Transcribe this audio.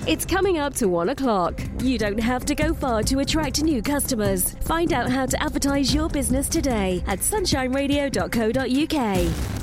It's coming up to 1 o'clock. You don't have to go far to attract new customers. Find out how to advertise your business today at sunshineradio.co.uk.